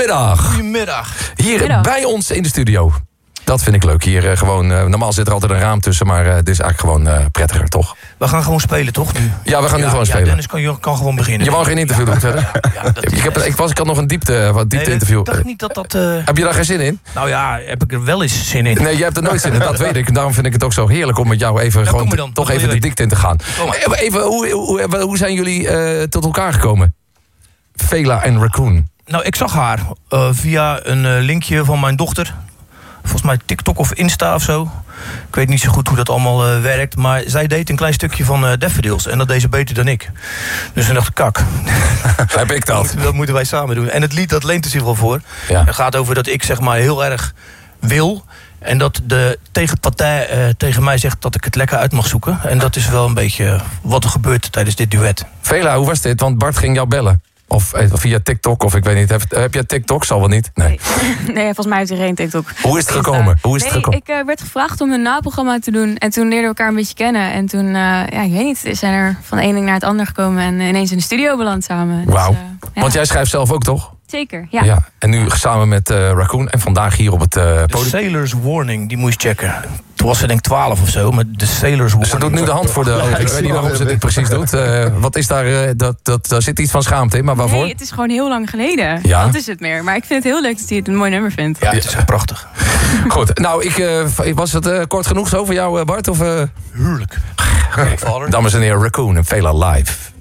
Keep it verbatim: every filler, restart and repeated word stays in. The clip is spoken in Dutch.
Goedemiddag. Goedemiddag. Hier Goedemiddag. bij ons in de studio. Dat vind ik leuk. Hier uh, gewoon, uh, normaal zit er altijd een raam tussen, maar uh, dit is eigenlijk gewoon uh, prettiger, toch? We gaan gewoon spelen, toch? Nu? Ja, we gaan nu ja, gewoon ja, spelen. Dennis kan, je kan gewoon beginnen. Je wou geen interview doen verder? Ja, ja, dat is ik, heb, ik, was, ik had nog een diepte, wat diepte nee, interview. Ik dacht niet dat dat... Uh... Heb je daar geen zin in? Nou ja, heb ik er wel eens zin in. Nee, jij hebt er nooit zin in, dat weet ik. Daarom vind ik het ook zo heerlijk om met jou even Ja, gewoon kom te- maar dan. toch Wat wil even je de dikte in te gaan. Kom maar. Even, even hoe, hoe, hoe zijn jullie uh, tot elkaar gekomen? Vela en Raccoon. Nou, ik zag haar uh, via een uh, linkje van mijn dochter. Volgens mij TikTok of Insta of zo. Ik weet niet zo goed hoe dat allemaal uh, werkt. Maar zij deed een klein stukje van uh, Daffodils. En dat deed ze beter dan ik. Dus toen dacht ik, kak. Heb ik dat? Dat moeten wij samen doen. En het lied, dat leent er zich wel voor. Ja. Het gaat over dat ik zeg maar heel erg wil. En dat de tegenpartij uh, tegen mij zegt dat ik het lekker uit mag zoeken. En dat is wel een beetje wat er gebeurt tijdens dit duet. Vela, hoe was dit? Want Bart ging jou bellen. Of eh, via TikTok, of ik weet niet. Heb, heb jij TikTok? Zal wel niet? Nee. Nee, nee, volgens mij heeft hij geen TikTok. Hoe is het gekomen? Hoe is het nee, gekomen? ik uh, werd gevraagd om een naprogramma te doen. En toen leerden we elkaar een beetje kennen. En toen, uh, ja, ik weet niet, zijn er van de ene ding naar het ander gekomen. En ineens in de studio beland samen. Wauw. Dus, uh, ja. Want jij schrijft zelf ook, toch? Zeker, ja. Ja. En nu samen met uh, Raccoon. En vandaag hier op het uh, De podium. Sailor's Warning, die moest je checken. Toen was ze denk ik twaalf of zo, maar de Sailor's Warning. Dus ze doet nu de hand voor de ogen. Ik weet niet waarom ze dit precies doet. Uh, wat is daar, uh, dat, dat, daar zit iets van schaamte in, maar waarvoor? Nee, het is gewoon heel lang geleden. Ja? Dat is het meer. Maar ik vind het heel leuk dat hij het een mooi nummer vindt. Ja, het is echt prachtig. Goed, nou, ik, uh, was het uh, kort genoeg zo voor jou, uh, Bart? Of, uh... Heerlijk. Dames en heren, Raccoon en Vela live.